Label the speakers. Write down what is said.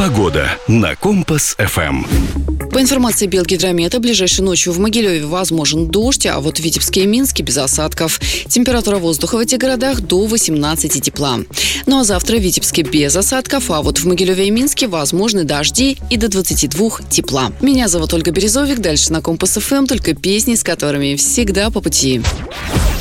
Speaker 1: Погода на Компас-ФМ.
Speaker 2: По информации Белгидромета, ближайшей ночью в Могилеве возможен дождь, а вот в Витебске и Минске без осадков. Температура воздуха в этих городах до 18 тепла. Ну а завтра в Витебске без осадков, а вот в Могилеве и Минске возможны дожди и до 22 тепла. Меня зовут Ольга Березовик. Дальше на Компас-ФМ только песни, с которыми всегда по пути.